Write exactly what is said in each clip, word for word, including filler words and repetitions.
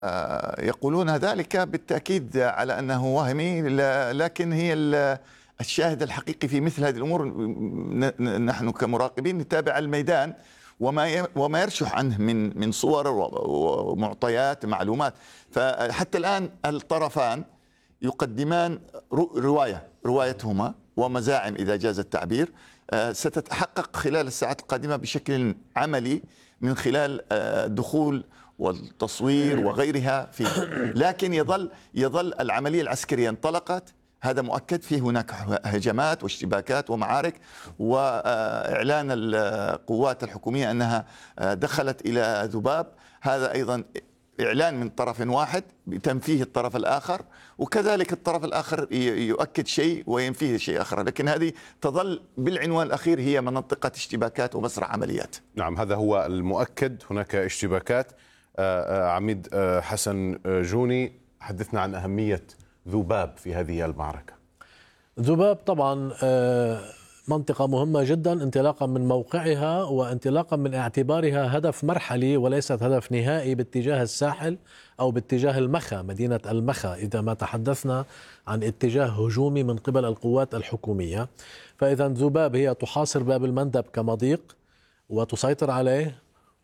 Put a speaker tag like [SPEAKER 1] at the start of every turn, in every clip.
[SPEAKER 1] يقولون ذلك بالتأكيد على أنه وهمي، لكن هي الشاهد الحقيقي في مثل هذه الأمور نحن كمراقبين نتابع الميدان وما وما يرشح عنه من من صور ومعطيات معلومات. فحتى الآن الطرفان يقدمان رواية روايتهما ومزاعم إذا جاز التعبير ستتحقق خلال الساعات القادمة بشكل عملي من خلال الدخول والتصوير وغيرها فيه. لكن يظل يظل العملية العسكرية انطلقت، هذا مؤكد. فيه هناك هجمات واشتباكات ومعارك، وإعلان القوات الحكومية أنها دخلت إلى ذباب، هذا أيضا إعلان من طرف واحد بتنفيه الطرف الآخر، وكذلك الطرف الآخر يؤكد شيء وينفيه شيء آخر. لكن هذه تظل بالعنوان الأخير هي منطقة اشتباكات ومسرح عمليات.
[SPEAKER 2] نعم، هذا هو المؤكد، هناك اشتباكات. عميد حسن جوني، حدثنا عن أهمية ذباب في هذه المعركة.
[SPEAKER 3] ذباب طبعا منطقة مهمة جدا، انطلاقا من موقعها وانطلاقا من اعتبارها هدف مرحلي وليست هدف نهائي باتجاه الساحل أو باتجاه المخا، مدينة المخا، إذا ما تحدثنا عن اتجاه هجومي من قبل القوات الحكومية. فإذا ذباب هي تحاصر باب المندب كمضيق وتسيطر عليه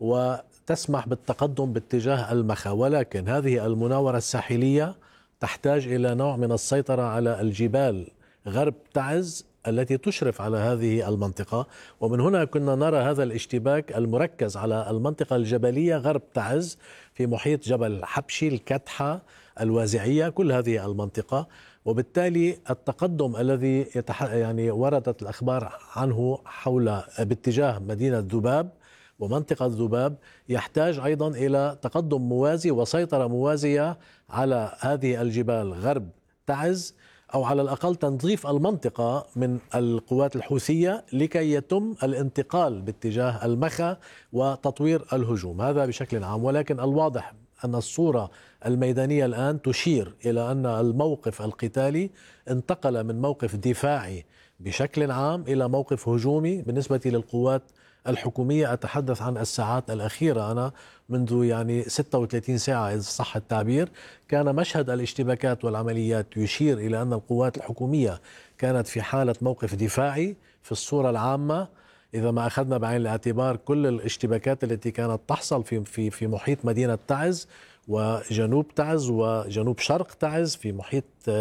[SPEAKER 3] وتسمح بالتقدم باتجاه المخا، ولكن هذه المناورة الساحلية تحتاج إلى نوع من السيطرة على الجبال غرب تعز التي تشرف على هذه المنطقة. ومن هنا كنا نرى هذا الاشتباك المركز على المنطقة الجبلية غرب تعز في محيط جبل حبشي، الكتحة، الوازعية، كل هذه المنطقة. وبالتالي التقدم الذي يتح... يعني وردت الأخبار عنه حول باتجاه مدينة ذباب ومنطقة ذباب يحتاج أيضا إلى تقدم موازي وسيطرة موازية على هذه الجبال غرب تعز، أو على الأقل تنظيف المنطقة من القوات الحوثية لكي يتم الانتقال باتجاه المخا وتطوير الهجوم. هذا بشكل عام. ولكن الواضح أن الصورة الميدانية الآن تشير إلى أن الموقف القتالي انتقل من موقف دفاعي بشكل عام إلى موقف هجومي بالنسبة للقوات الحكومية. أتحدث عن الساعات الأخيرة، أنا منذ يعني ستة وثلاثين ساعة إذا صح التعبير كان مشهد الاشتباكات والعمليات يشير إلى أن القوات الحكومية كانت في حالة موقف دفاعي في الصورة العامة، إذا ما أخذنا بعين الاعتبار كل الاشتباكات التي كانت تحصل في في في محيط مدينة تعز وجنوب تعز وجنوب شرق تعز، في محيط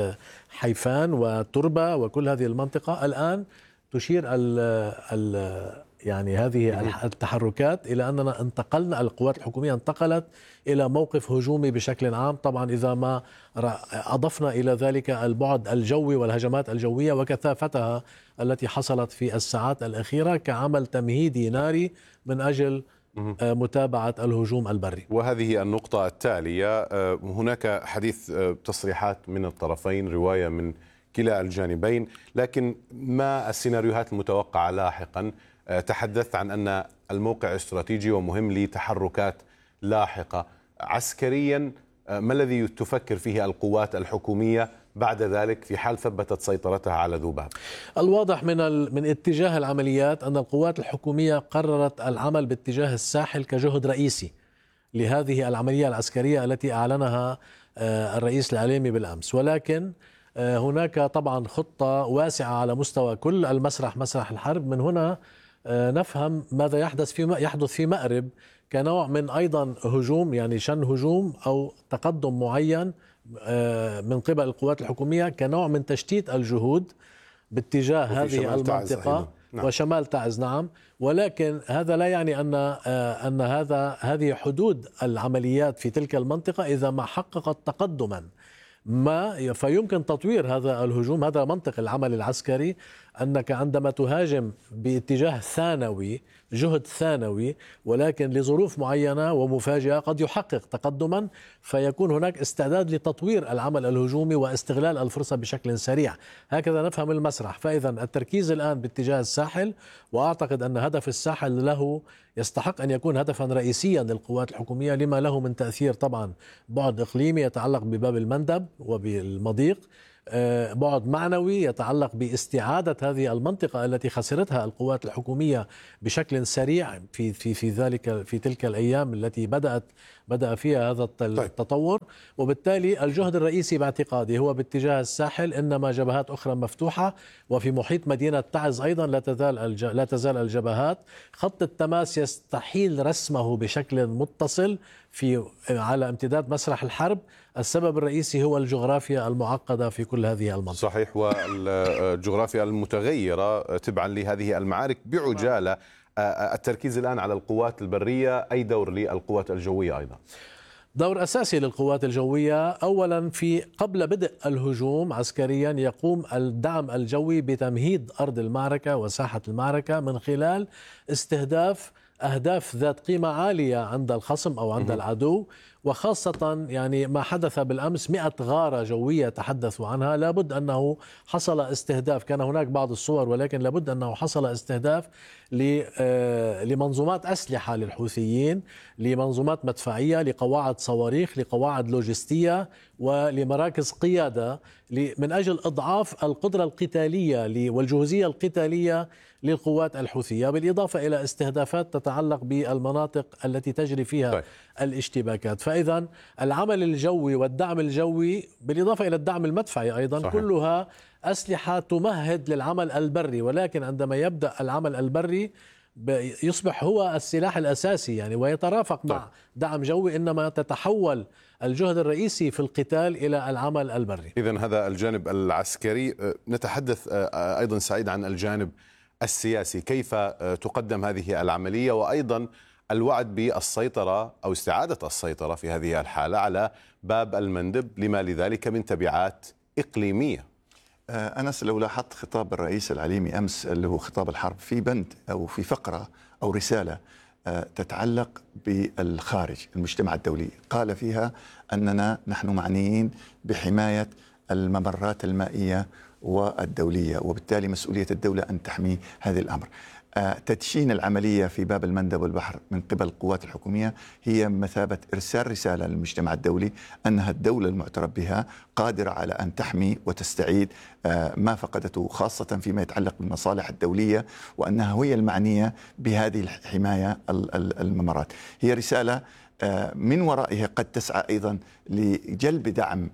[SPEAKER 3] حيفان وتربة وكل هذه المنطقة. الآن تشير ال ال يعني هذه التحركات إلى أننا انتقلنا، القوات الحكومية انتقلت إلى موقف هجومي بشكل عام. طبعا إذا ما أضفنا إلى ذلك البعد الجوي والهجمات الجوية وكثافتها التي حصلت في الساعات الأخيرة كعمل تمهيدي ناري من أجل متابعة الهجوم البري.
[SPEAKER 2] وهذه النقطة التالية، هناك حديث تصريحات من الطرفين، رواية من كلا الجانبين، لكن ما السيناريوهات المتوقعة لاحقا؟ تحدثت عن أن الموقع استراتيجي ومهم لتحركات لاحقة. عسكريا ما الذي تفكر فيه القوات الحكومية بعد ذلك في حال ثبتت سيطرتها على ذباب؟
[SPEAKER 3] الواضح من ال... من اتجاه العمليات أن القوات الحكومية قررت العمل باتجاه الساحل كجهد رئيسي لهذه العملية العسكرية التي أعلنها الرئيس العليمي بالأمس. ولكن هناك طبعا خطة واسعة على مستوى كل المسرح، مسرح الحرب. من هنا نفهم ماذا يحدث في يحدث في مأرب كنوع من أيضا هجوم، يعني شن هجوم أو تقدم معين من قبل القوات الحكومية كنوع من تشتيت الجهود باتجاه هذه المنطقة نعم. وشمال تعز. نعم. ولكن هذا لا يعني أن أن هذا هذه حدود العمليات في تلك المنطقة إذا ما حققت تقدما ما فيمكن تطوير هذا الهجوم. هذا منطق العمل العسكري، أنك عندما تهاجم باتجاه ثانوي، جهد ثانوي، ولكن لظروف معينة ومفاجئة قد يحقق تقدما، فيكون هناك استعداد لتطوير العمل الهجومي واستغلال الفرصة بشكل سريع. هكذا نفهم المسرح. فإذا التركيز الآن باتجاه الساحل، وأعتقد أن هدف الساحل له يستحق أن يكون هدفا رئيسيا للقوات الحكومية لما له من تأثير. طبعا بعد إقليمي يتعلق بباب المندب وبالمضيق، بعد معنوي يتعلق باستعادة هذه المنطقة التي خسرتها القوات الحكومية بشكل سريع في في في ذلك في تلك الأيام التي بدأت بدأ فيها هذا التطور. وبالتالي الجهد الرئيسي باعتقادي هو باتجاه الساحل، إنما جبهات أخرى مفتوحة، وفي محيط مدينة تعز أيضا لا تزال الج... لا تزال الجبهات. خط التماس يستحيل رسمه بشكل متصل في على امتداد مسرح الحرب. السبب الرئيسي هو الجغرافيا المعقدة في كل هذه المنطقة.
[SPEAKER 2] صحيح، والجغرافيا المتغيرة تبعا لهذه المعارك. بعجالة، التركيز الآن على القوات البرية، أي دور للقوات الجوية أيضا؟
[SPEAKER 3] دور أساسي للقوات الجوية. أولا، في قبل بدء الهجوم عسكريا يقوم الدعم الجوي بتمهيد أرض المعركة وساحة المعركة من خلال استهداف أهداف ذات قيمة عالية عند الخصم أو عند العدو، وخاصة يعني ما حدث بالأمس مئة غارة جوية تحدثوا عنها. لابد أنه حصل استهداف، كان هناك بعض الصور، ولكن لابد أنه حصل استهداف لمنظومات أسلحة للحوثيين، لمنظومات مدفعية، لقواعد صواريخ، لقواعد لوجستية، ولمراكز قيادة، من أجل إضعاف القدرة القتالية والجهوزية القتالية للقوات الحوثية، بالإضافة إلى استهدافات تتعلق بالمناطق التي تجري فيها طيب. الاشتباكات. فإذا العمل الجوي والدعم الجوي بالإضافة إلى الدعم المدفعي أيضا صحيح. كلها أسلحة تمهد للعمل البري، ولكن عندما يبدأ العمل البري يصبح هو السلاح الأساسي يعني، ويترافق طيب. مع دعم جوي، إنما تتحول الجهد الرئيسي في القتال إلى العمل البري.
[SPEAKER 2] إذن هذا الجانب العسكري. نتحدث أيضا سعيد عن الجانب السياسي، كيف تقدم هذه العملية، وأيضا الوعد بالسيطرة أو استعادة السيطرة في هذه الحالة على باب المندب، لما لذلك من تبعات إقليمية.
[SPEAKER 1] أنس، لو لاحظت خطاب الرئيس العليمي أمس اللي هو خطاب الحرب، في بند أو في فقرة أو رسالة تتعلق بالخارج، المجتمع الدولي، قال فيها أننا نحن معنيين بحماية الممرات المائية والدولية، وبالتالي مسؤولية الدولة أن تحمي هذا الأمر. تدشين العملية في باب المندب والبحر من قبل القوات الحكومية هي مثابة إرسال رسالة للمجتمع الدولي أنها الدولة المعترف بها قادرة على أن تحمي وتستعيد ما فقدته، خاصة فيما يتعلق بالمصالح الدولية، وأنها هي المعنية بهذه الحماية الممرات. هي رسالة من ورائها قد تسعى أيضا لجلب دعم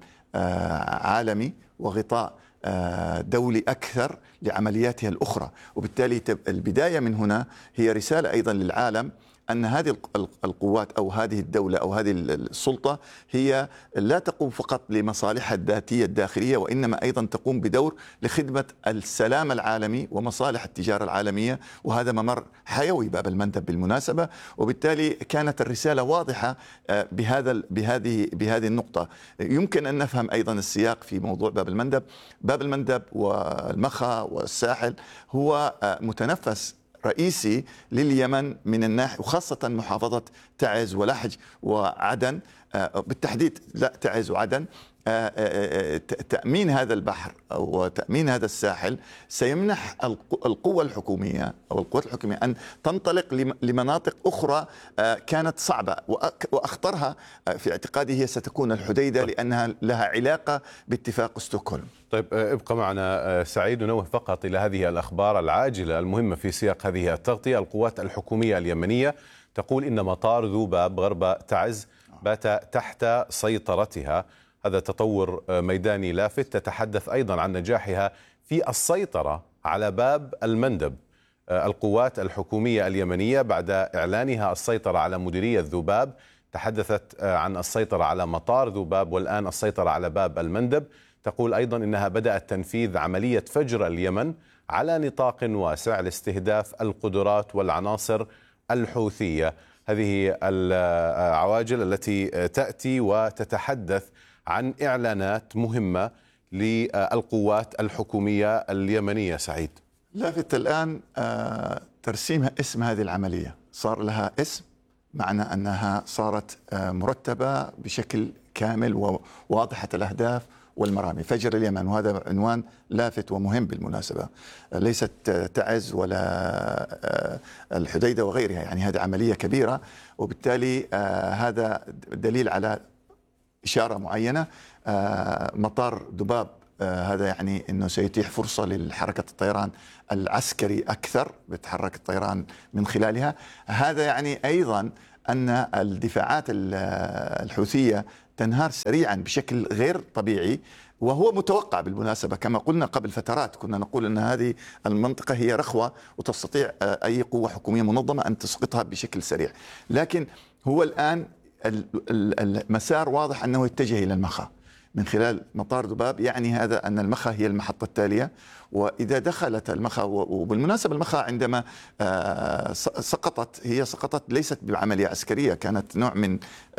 [SPEAKER 1] عالمي وغطاء دولي أكثر لعملياتها الأخرى، وبالتالي البداية من هنا هي رسالة أيضا للعالم أن هذه القوات أو هذه الدولة أو هذه السلطة هي لا تقوم فقط لمصالحها الذاتية الداخلية، وإنما أيضا تقوم بدور لخدمة السلام العالمي ومصالح التجارة العالمية، وهذا ممر حيوي باب المندب بالمناسبة. وبالتالي كانت الرسالة واضحة بهذا بهذه بهذه النقطة. يمكن أن نفهم أيضا السياق في موضوع باب المندب. باب المندب والمخا والساحل هو متنفس رئيسي لليمن من الناحية، وخاصة محافظة تعز ولحج وعدن بالتحديد، لا تعز وعدن. تأمين هذا البحر أو تأمين هذا الساحل سيمنح القوة الحكومية أو القوات الحكومية أن تنطلق لمناطق أخرى كانت صعبة، وأخطرها في اعتقادي هي ستكون الحديدة، لأنها لها علاقة باتفاق ستوكهولم.
[SPEAKER 2] طيب، ابقى معنا سعيد. ننوه فقط إلى هذه الأخبار العاجلة المهمة في سياق هذه التغطية. القوات الحكومية اليمنية تقول إن مطار ذوباب غرب تعز بات تحت سيطرتها. هذا تطور ميداني لافت. تتحدث أيضا عن نجاحها في السيطرة على باب المندب. القوات الحكومية اليمنية بعد إعلانها السيطرة على مديرية ذوباب تحدثت عن السيطرة على مطار ذوباب، والآن السيطرة على باب المندب. تقول أيضا إنها بدأت تنفيذ عملية فجر اليمن على نطاق واسع لاستهداف القدرات والعناصر الحوثية. هذه العواجل التي تأتي وتتحدث عن إعلانات مهمة للقوات الحكومية اليمنية. سعيد،
[SPEAKER 1] لافت الآن ترسيم اسم هذه العملية، صار لها اسم، معنى أنها صارت مرتبة بشكل كامل وواضحة الأهداف والمرامي. فجر اليمن، وهذا عنوان لافت ومهم بالمناسبة، ليست تعز ولا الحديدة وغيرها، يعني هذه عملية كبيرة، وبالتالي هذا دليل على إشارة معينة. مطار ذوباب هذا يعني أنه سيتيح فرصة للحركة الطيران العسكري أكثر، بتحرك الطيران من خلالها. هذا يعني أيضا أن الدفاعات الحوثية تنهار سريعا بشكل غير طبيعي، وهو متوقع بالمناسبة. كما قلنا قبل فترات كنا نقول أن هذه المنطقة هي رخوة وتستطيع أي قوة حكومية منظمة أن تسقطها بشكل سريع، لكن هو الآن المسار واضح أنه يتجه إلى المخا من خلال مطار ذباب. يعني هذا أن المخا هي المحطة التالية، وإذا دخلت المخا، وبالمناسبة المخا عندما سقطت هي سقطت ليست بعملية عسكرية، كانت نوع من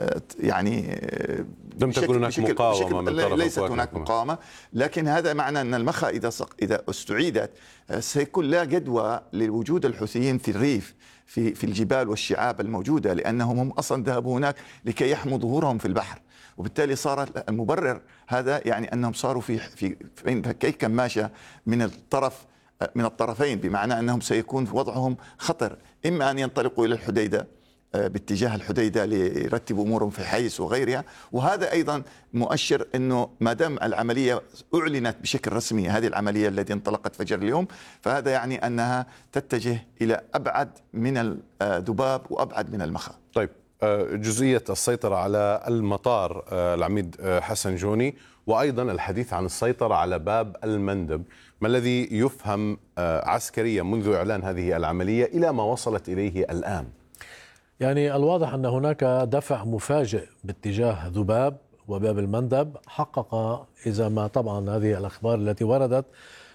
[SPEAKER 1] يعني
[SPEAKER 2] لم تكن هناك مقاومة من طرف
[SPEAKER 1] ليست هناك مقاومة، لكن هذا معنى أن المخا إذا إذا استعيدت سيكون لا جدوى لوجود الحوثيين في الريف في في الجبال والشعاب الموجودة، لأنهم هم أصلا ذهبوا هناك لكي يحموا ظهورهم في البحر، وبالتالي صار المبرر هذا يعني أنهم صاروا في في كي كماشة من الطرف من الطرفين، بمعنى أنهم سيكون في وضعهم خطر، إما أن ينطلقوا إلى الحديدة باتجاه الحديدة ليرتبوا أمورهم في حيس وغيرها. وهذا أيضا مؤشر أنه ما دام العملية أعلنت بشكل رسمي، هذه العملية التي انطلقت فجر اليوم، فهذا يعني أنها تتجه إلى أبعد من الذباب وأبعد من المخا.
[SPEAKER 2] طيب، جزئية السيطرة على المطار العميد حسن جوني، وأيضا الحديث عن السيطرة على باب المندب، ما الذي يفهم عسكريا منذ إعلان هذه العملية إلى ما وصلت إليه الآن؟
[SPEAKER 3] يعني الواضح أن هناك دفع مفاجئ باتجاه ذباب وباب المندب، حقق إذا ما طبعا هذه الأخبار التي وردت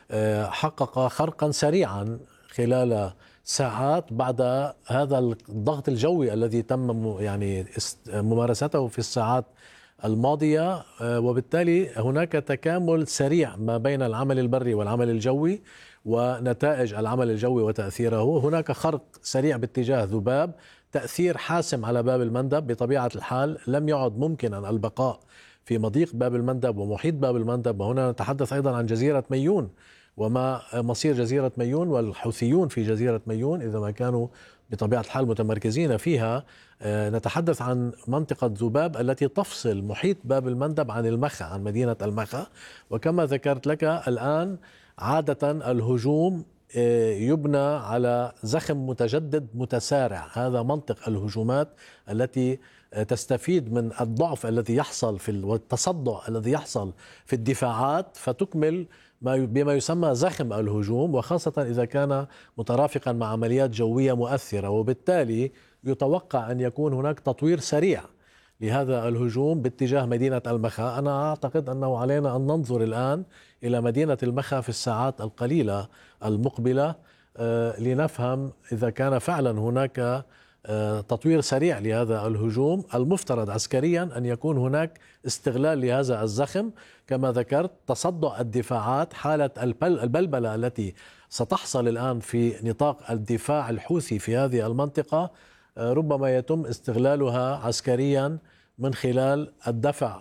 [SPEAKER 3] حقق خرقا سريعا خلال ساعات بعد هذا الضغط الجوي الذي تم يعني ممارسته في الساعات الماضية، وبالتالي هناك تكامل سريع ما بين العمل البري والعمل الجوي ونتائج العمل الجوي وتأثيره. هناك خرق سريع باتجاه ذباب، تأثير حاسم على باب المندب. بطبيعة الحال لم يعد ممكنا البقاء في مضيق باب المندب ومحيط باب المندب، وهنا نتحدث أيضا عن جزيرة ميون وما مصير جزيرة ميون والحوثيون في جزيرة ميون إذا ما كانوا بطبيعة الحال متمركزين فيها. نتحدث عن منطقة ذباب التي تفصل محيط باب المندب عن المخا، عن مدينة المخا. وكما ذكرت لك الآن عادة الهجوم يبنى على زخم متجدد متسارع، هذا منطق الهجومات التي تستفيد من الضعف الذي يحصل في والتصدع الذي يحصل في الدفاعات فتكمل بما يسمى زخم الهجوم، وخاصة إذا كان مترافقا مع عمليات جوية مؤثرة. وبالتالي يتوقع أن يكون هناك تطوير سريع لهذا الهجوم باتجاه مدينة المخا. أنا أعتقد أنه علينا أن ننظر الآن إلى مدينة المخا في الساعات القليلة المقبلة لنفهم إذا كان فعلا هناك تطوير سريع لهذا الهجوم. المفترض عسكريا أن يكون هناك استغلال لهذا الزخم، كما ذكرت تصدع الدفاعات، حالة البلبلة التي ستحصل الآن في نطاق الدفاع الحوثي في هذه المنطقة ربما يتم استغلالها عسكريا من خلال الدفع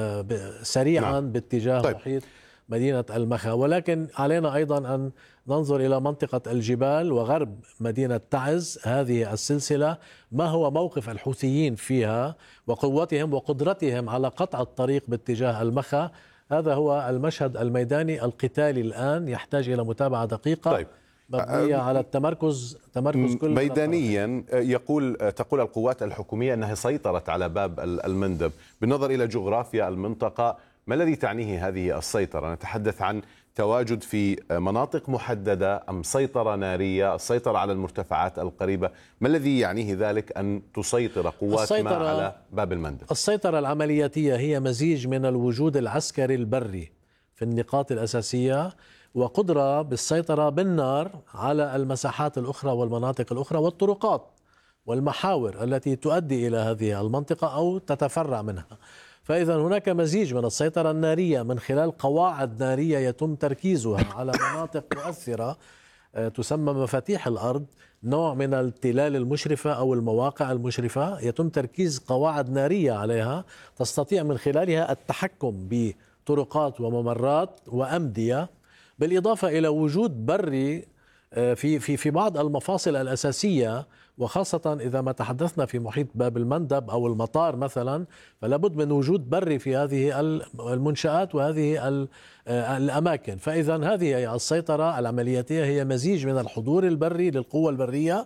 [SPEAKER 3] سريعا نعم. باتجاه طيب. محيط مدينة المخا. ولكن علينا أيضا أن ننظر إلى منطقة الجبال وغرب مدينة تعز، هذه السلسلة ما هو موقف الحوثيين فيها وقوتهم وقدرتهم على قطع الطريق باتجاه المخا. هذا هو المشهد الميداني القتالي الآن، يحتاج إلى متابعة دقيقة طيب. مبنية على التمركز تمركز كل
[SPEAKER 2] ميدانيا. يقول تقول القوات الحكومية أنها سيطرت على باب المندب. بالنظر إلى جغرافيا المنطقة، ما الذي تعنيه هذه السيطرة؟ نتحدث عن تواجد في مناطق محددة أم سيطرة نارية، السيطرة على المرتفعات القريبة؟ ما الذي يعنيه ذلك أن تسيطر قوات ما على باب المندب؟
[SPEAKER 3] السيطرة العملياتية هي مزيج من الوجود العسكري البري في النقاط الأساسية وقدرة بالسيطرة بالنار على المساحات الأخرى والمناطق الأخرى والطرقات والمحاور التي تؤدي إلى هذه المنطقة أو تتفرع منها. فإذا هناك مزيج من السيطرة النارية من خلال قواعد نارية يتم تركيزها على مناطق مؤثرة تسمى مفاتيح الأرض، نوع من التلال المشرفة أو المواقع المشرفة يتم تركيز قواعد نارية عليها تستطيع من خلالها التحكم بطرقات وممرات وأمدية، بالإضافة إلى وجود بري في في في بعض المفاصل الأساسية، وخاصة إذا ما تحدثنا في محيط باب المندب أو المطار مثلا، فلا بد من وجود بري في هذه المنشآت وهذه الأماكن. فإذا هذه السيطرة العملياتية هي مزيج من الحضور البري للقوة البرية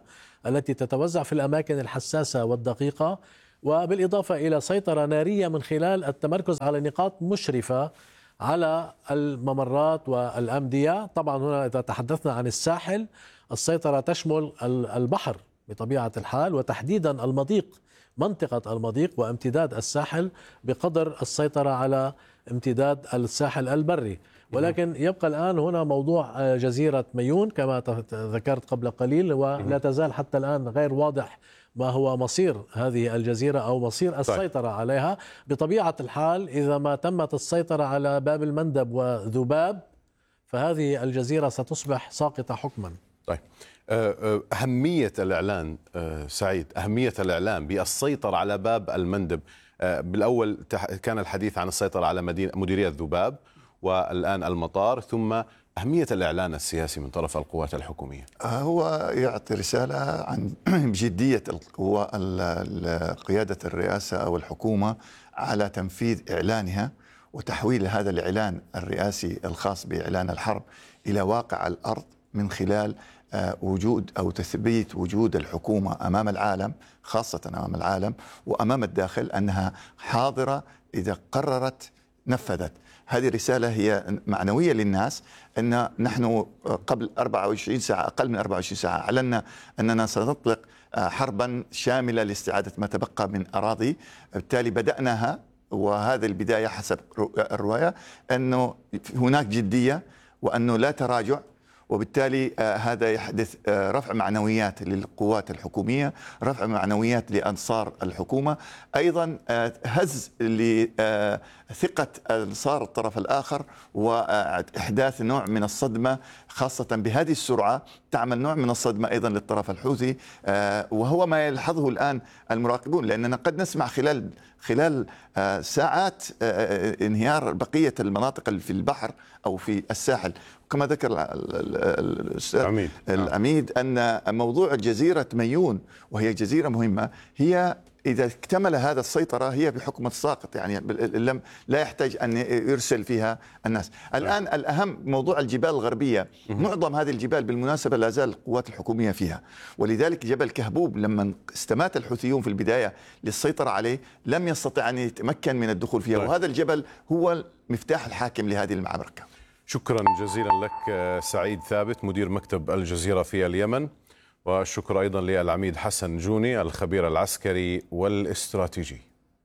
[SPEAKER 3] التي تتوزع في الأماكن الحساسة والدقيقة، وبالإضافة إلى سيطرة نارية من خلال التمركز على نقاط مشرفة على الممرات والأمدية. طبعا هنا إذا تحدثنا عن الساحل، السيطرة تشمل البحر بطبيعة الحال، وتحديدا المضيق، منطقة المضيق وامتداد الساحل بقدر السيطرة على امتداد الساحل البري. ولكن يبقى الآن هنا موضوع جزيرة ميون كما ذكرت قبل قليل، ولا تزال حتى الآن غير واضح ما هو مصير هذه الجزيرة أو مصير السيطرة عليها. بطبيعة الحال إذا ما تمت السيطرة على باب المندب وذباب، فهذه الجزيرة ستصبح ساقطة حكما.
[SPEAKER 2] طيب، أهمية الإعلان سعيد، أهمية الإعلان بالسيطرة على باب المندب. بالأول كان الحديث عن السيطرة على مديرية ذباب، والآن المطار، ثم أهمية الإعلان السياسي من طرف القوات الحكومية.
[SPEAKER 1] هو يعطي رسالة عن جدية القوى قيادة الرئاسة أو الحكومة على تنفيذ إعلانها وتحويل هذا الإعلان الرئاسي الخاص بإعلان الحرب إلى واقع الأرض من خلال وجود أو تثبيت وجود الحكومة أمام العالم، خاصة أمام العالم وأمام الداخل، أنها حاضرة إذا قررت نفذت. هذه الرسالة هي معنوية للناس، أن نحن قبل أربعة وعشرين ساعة، أقل من أربعة وعشرين ساعة، أعلنا أننا سنطلق حربا شاملة لاستعادة ما تبقى من أراضي. بالتالي بدأناها، وهذه البداية حسب الرواية أنه هناك جدية وأنه لا تراجع، وبالتالي هذا يحدث رفع معنويات للقوات الحكومية، رفع معنويات لأنصار الحكومة، أيضا هز لثقة أنصار الطرف الآخر وإحداث نوع من الصدمة، خاصة بهذه السرعة تعمل نوع من الصدمة أيضا للطرف الحوثي، وهو ما يلحظه الآن المراقبون، لأننا قد نسمع خلال خلال ساعات انهيار بقية المناطق في البحر أو في الساحل. كما ذكر الأستاذ العميد أن موضوع جزيرة ميون، وهي جزيرة مهمة، هي إذا اكتمل هذا السيطرة هي بحكم الساقط، يعني لم لا يحتاج أن يرسل فيها الناس. الآن الأهم موضوع الجبال الغربية، معظم هذه الجبال بالمناسبة لا زال القوات الحكومية فيها، ولذلك جبل كهبوب لما استمات الحوثيون في البداية للسيطرة عليه لم يستطع أن يتمكن من الدخول فيها، وهذا الجبل هو المفتاح الحاكم لهذه المعركة.
[SPEAKER 2] شكرا جزيلا لك سعيد ثابت، مدير مكتب الجزيرة في اليمن، والشكر أيضا للعميد حسن جوني الخبير العسكري والاستراتيجي.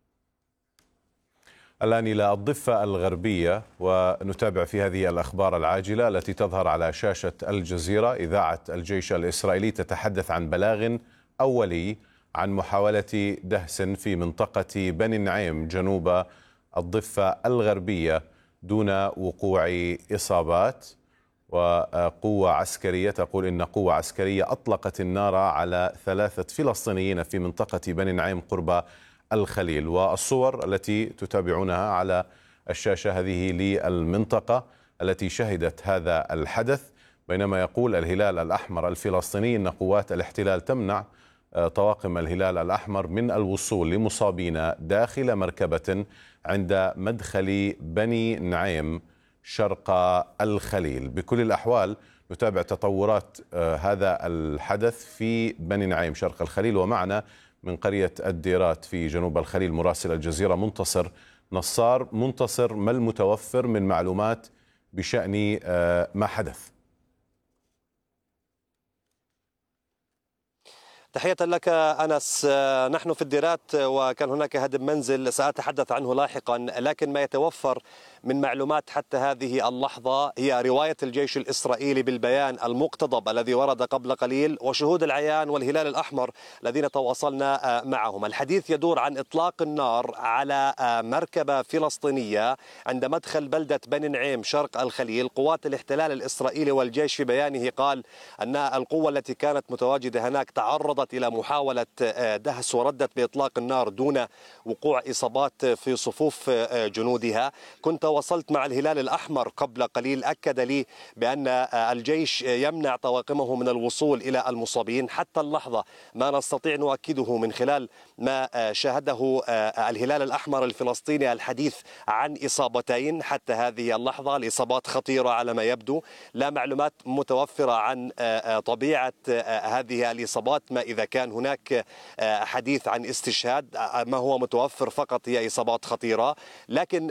[SPEAKER 2] الآن إلى الضفة الغربية، ونتابع في هذه الأخبار العاجلة التي تظهر على شاشة الجزيرة. إذاعة الجيش الإسرائيلي تتحدث عن بلاغ أولي عن محاولة دهس في منطقة بني نعيم جنوب الضفة الغربية دون وقوع إصابات. وقوة عسكرية تقول إن قوة عسكرية أطلقت النار على ثلاثة فلسطينيين في منطقة بني نعيم قرب الخليل. والصور التي تتابعونها على الشاشة هذه للمنطقة التي شهدت هذا الحدث، بينما يقول الهلال الأحمر الفلسطيني إن قوات الاحتلال تمنع طواقم الهلال الأحمر من الوصول لمصابين داخل مركبة عند مدخل بني نعيم شرق الخليل. بكل الأحوال نتابع تطورات هذا الحدث في بني نعيم شرق الخليل، ومعنا من قرية الديرات في جنوب الخليل مراسل الجزيرة منتصر نصار. منتصر، ما المتوفر من معلومات بشأن ما حدث؟
[SPEAKER 4] تحية لك أنس. نحن في الديرات وكان هناك هدم منزل سأتحدث عنه لاحقا، لكن ما يتوفر من معلومات حتى هذه اللحظة هي رواية الجيش الإسرائيلي بالبيان المقتضب الذي ورد قبل قليل وشهود العيان والهلال الأحمر الذين تواصلنا معهم. الحديث يدور عن إطلاق النار على مركبة فلسطينية عند مدخل بلدة بني نعيم شرق الخليل. قوات الاحتلال الإسرائيلي والجيش في بيانه قال أن القوة التي كانت متواجدة هناك تعرضت إلى محاولة دهس وردت بإطلاق النار دون وقوع إصابات في صفوف جنودها. كنت وصلت مع الهلال الأحمر قبل قليل، أكد لي بأن الجيش يمنع طواقمه من الوصول إلى المصابين. حتى اللحظة ما نستطيع نؤكده من خلال ما شاهده الهلال الأحمر الفلسطيني الحديث عن إصابتين حتى هذه اللحظة، الإصابات خطيرة على ما يبدو. لا معلومات متوفرة عن طبيعة هذه الإصابات، ما إذا كان هناك حديث عن استشهاد، ما هو متوفر فقط هي إصابات خطيرة. لكن